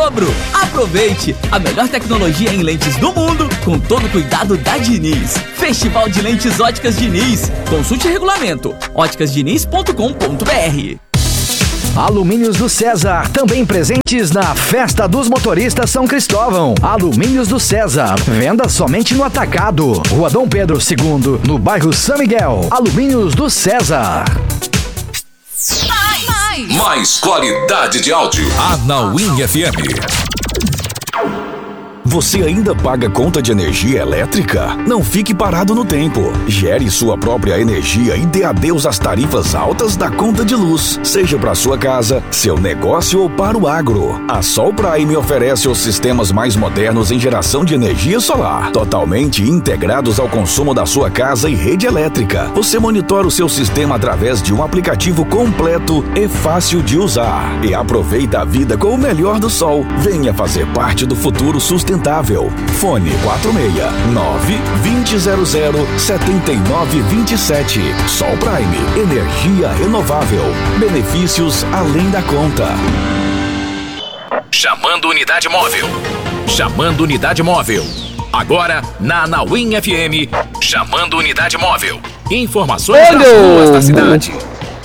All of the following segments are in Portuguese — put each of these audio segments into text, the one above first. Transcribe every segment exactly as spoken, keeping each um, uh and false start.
Dobro. Aproveite a melhor tecnologia em lentes do mundo com todo o cuidado da Diniz. Festival de Lentes Óticas Diniz. Consulte o regulamento óticas diniz ponto com ponto br. Alumínios do César, também presentes na Festa dos Motoristas São Cristóvão. Alumínios do César, venda somente no atacado. Rua Dom Pedro segundo, no bairro São Miguel. Alumínios do César. Mais, mais. Mais qualidade de áudio. Anauim F M. Você ainda paga conta de energia elétrica? Não fique parado no tempo. Gere sua própria energia e dê adeus às tarifas altas da conta de luz. Seja para sua casa, seu negócio ou para o agro. A Sol Prime oferece os sistemas mais modernos em geração de energia solar, totalmente integrados ao consumo da sua casa e rede elétrica. Você monitora o seu sistema através de um aplicativo completo e fácil de usar. E aproveita a vida com o melhor do sol. Venha fazer parte do futuro sustentável. Fone quatro seis nove, dois zero zero, sete nove dois sete. Sol Prime, energia renovável. Benefícios além da conta. Chamando unidade móvel. Chamando unidade móvel. Agora na Anauim F M. Chamando unidade móvel. Informações Olha, das ruas da cidade.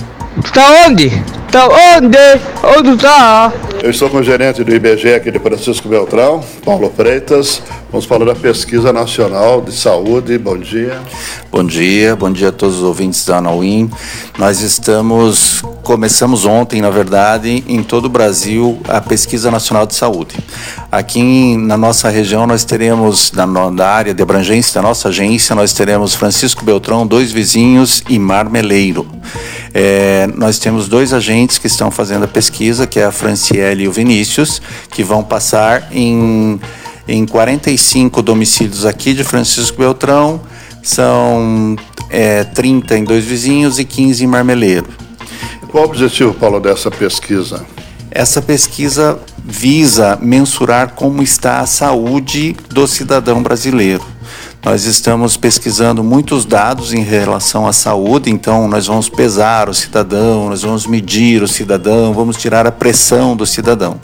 Tá onde? Tá onde? Onde tá? Eu estou com o gerente do I B G E aqui de Francisco Beltrão, Paulo Freitas. Vamos falar da Pesquisa Nacional de Saúde. Bom dia. Bom dia, bom dia a todos os ouvintes da Anauim. Nós estamos, começamos ontem, na verdade, em todo o Brasil, a Pesquisa Nacional de Saúde. Aqui em, na nossa região nós teremos, na, na área de abrangência da nossa agência, nós teremos Francisco Beltrão, Dois Vizinhos e Marmeleiro. É, nós temos dois agentes que estão fazendo a pesquisa, que é a Franciele e o Vinícius, que vão passar em, em quarenta e cinco domicílios aqui de Francisco Beltrão, são é, trinta em Dois Vizinhos e quinze em Marmeleiro. Qual o objetivo, Paulo, dessa pesquisa? Essa pesquisa visa mensurar como está a saúde do cidadão brasileiro. Nós estamos pesquisando muitos dados em relação à saúde, então nós vamos pesar o cidadão, nós vamos medir o cidadão, vamos tirar a pressão do cidadão.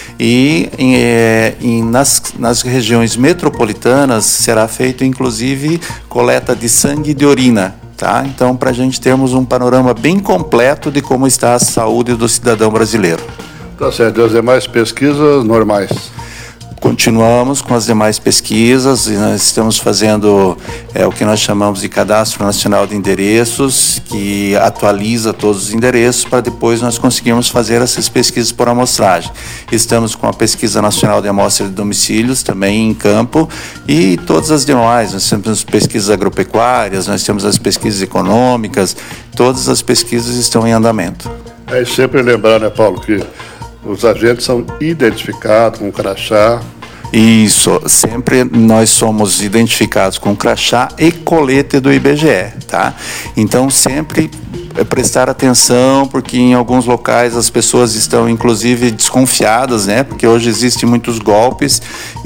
E em, é, em, nas, nas regiões metropolitanas será feito inclusive coleta de sangue e de urina. Tá? Então, para a gente termos um panorama bem completo de como está a saúde do cidadão brasileiro. Tá certo, e as demais pesquisas normais? Continuamos com as demais pesquisas e nós estamos fazendo é, o que nós chamamos de Cadastro Nacional de Endereços, que atualiza todos os endereços para depois nós conseguirmos fazer essas pesquisas por amostragem. Estamos com a Pesquisa Nacional de Amostra de Domicílios também em campo e todas as demais. Nós temos pesquisas agropecuárias, nós temos as pesquisas econômicas, todas as pesquisas estão em andamento. É sempre lembrar, né, Paulo, que os agentes são identificados com crachá. Isso, sempre nós somos identificados com crachá e colete do I B G E, tá? Então sempre prestar atenção, porque em alguns locais as pessoas estão inclusive desconfiadas, né? Porque hoje existem muitos golpes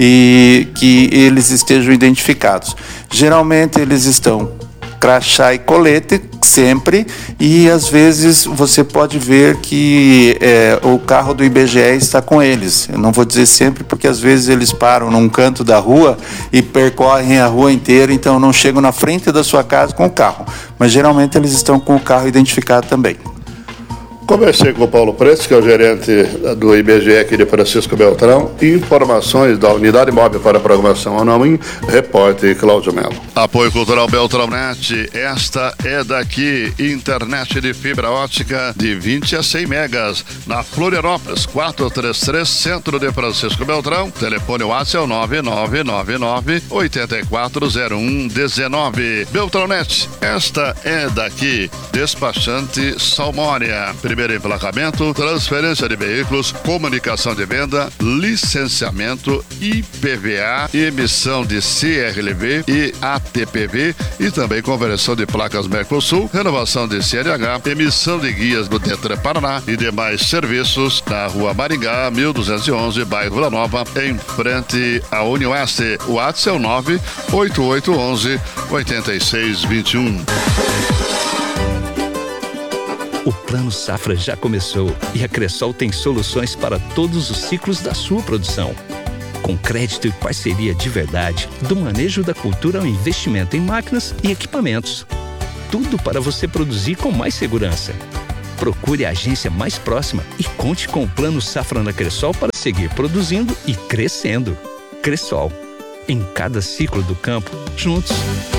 e que eles estejam identificados. Geralmente eles estão crachá e colete sempre, e às vezes você pode ver que é, o carro do I B G E está com eles. Eu não vou dizer sempre, porque às vezes eles param num canto da rua e percorrem a rua inteira, então não chegam na frente da sua casa com o carro, mas geralmente eles estão com o carro identificado também. Conversei com o Paulo Preto, que é o gerente do I B G E aqui de Francisco Beltrão. Informações da Unidade Móvel para a Programação Anauim, repórter Cláudio Melo. Apoio Cultural Beltrãonet, esta é daqui, internet de fibra ótica de vinte a cem megas, na Florianópolis, quatrocentos e trinta e três, centro de Francisco Beltrão, telefone WhatsApp é o nove nove nove nove, oito quatro zero um um nove. Beltrãonet, esta é daqui, despachante Salmónia, primeiro emplacamento, transferência de veículos, comunicação de venda, licenciamento, I P V A, emissão de C R L V e A T P V e também conversão de placas Mercosul, renovação de C N H, emissão de guias do Detran Paraná e demais serviços na Rua Maringá, mil duzentos e onze, bairro Vila Nova, em frente à Unioeste. O WhatsApp é o nove oito oito um um, oito seis dois um. O Plano Safra já começou e a Cressol tem soluções para todos os ciclos da sua produção. Com crédito e parceria de verdade, do manejo da cultura ao investimento em máquinas e equipamentos. Tudo para você produzir com mais segurança. Procure a agência mais próxima e conte com o Plano Safra na Cressol para seguir produzindo e crescendo. Cressol. Em cada ciclo do campo, juntos.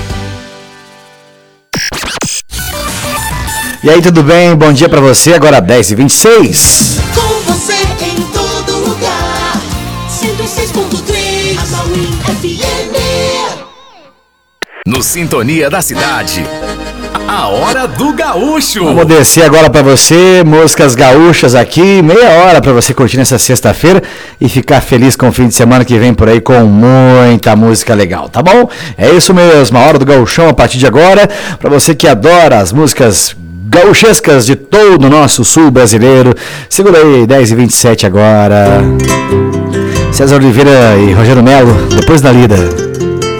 E aí, tudo bem? Bom dia pra você, agora dez e vinte e seis. Com você em todo lugar, cento e seis ponto três, Amauí F M. No Sintonia da Cidade, a Hora do Gaúcho. Vamos descer agora pra você, músicas gaúchas aqui, meia hora pra você curtir nessa sexta-feira e ficar feliz com o fim de semana que vem por aí com muita música legal, tá bom? É isso mesmo, a Hora do Gaúchão a partir de agora, pra você que adora as músicas gaúchescas de todo o nosso sul brasileiro. Segura aí, dez e vinte e sete agora. César Oliveira e Rogério Melo, depois da lida.